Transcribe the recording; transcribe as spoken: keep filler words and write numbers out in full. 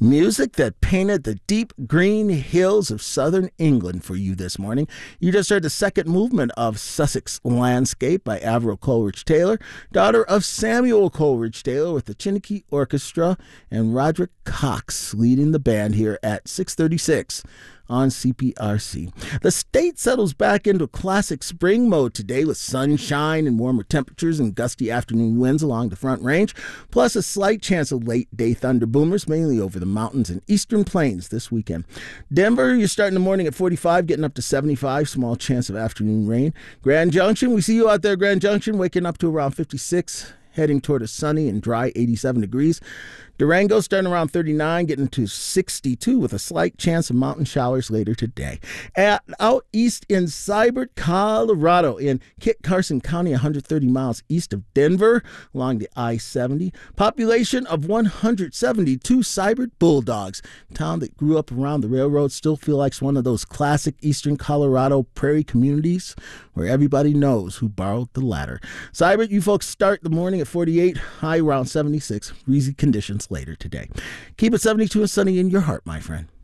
Music that painted the deep green hills of southern England for you this morning. You just heard the second movement of Sussex Landscape by Avril Coleridge-Taylor, daughter of Samuel Coleridge-Taylor, with the Chiniki Orchestra and Roderick Cox leading the band here at six thirty-six on C P R C. The state settles back into classic spring mode today with sunshine and warmer temperatures and gusty afternoon winds along the Front Range, plus a slight chance of late-day thunder boomers, mainly over the mountains and eastern plains this weekend. Denver, you're starting the morning at forty-five, getting up to seventy-five, small chance of afternoon rain. Grand Junction, we see you out there, Grand Junction, waking up to around fifty-six, heading toward a sunny and dry eighty-seven degrees. Durango starting around thirty-nine, getting to sixty-two with a slight chance of mountain showers later today. At, out east in Seibert, Colorado, in Kit Carson County, one hundred thirty miles east of Denver, along the I seventy. Population of one hundred seventy-two Seibert Bulldogs. Town that grew up around the railroad, still feel like one of those classic eastern Colorado prairie communities where everybody knows who borrowed the ladder. Seibert, you folks start the morning at forty-eight, high around seventy-six. Breezy conditions later today. Keep it seventy-two and sunny in your heart, my friend.